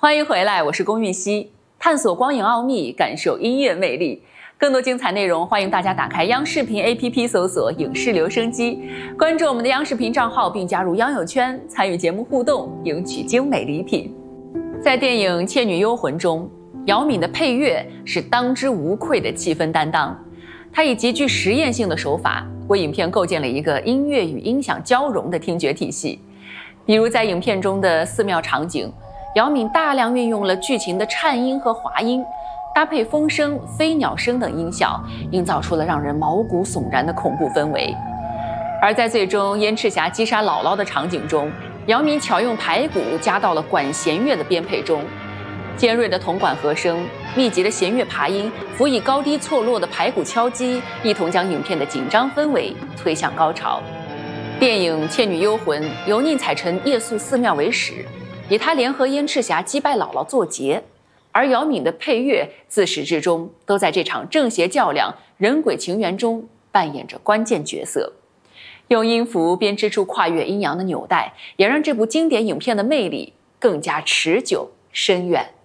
欢迎回来，我是龚韵希，探索光影奥秘，感受音乐魅力。更多精彩内容，欢迎大家打开央视频 APP 搜索“影视留声机”，关注我们的央视频账号，并加入央友圈，参与节目互动，赢取精美礼品。在电影《倩女幽魂》中，姚敏的配乐是当之无愧的气氛担当，她以极具实验性的手法为影片构建了一个音乐与音响交融的听觉体系。比如在影片中的寺庙场景，姚敏大量运用了剧情的颤音和滑音，搭配风声、飞鸟声等音效，营造出了让人毛骨悚然的恐怖氛围。而在最终燕赤霞击杀姥姥的场景中，姚敏巧用排鼓加到了管弦乐的编配中，尖锐的铜管和声、密集的弦乐爬音，辅以高低错落的排鼓敲击，一同将影片的紧张氛围推向高潮。电影《倩女幽魂》由宁采臣夜宿寺庙为始，以他联合燕赤霞击败姥姥作结，而姚敏的配乐自始至终都在这场正邪较量、人鬼情缘中扮演着关键角色，用音符编织出跨越阴阳的纽带，也让这部经典影片的魅力更加持久深远。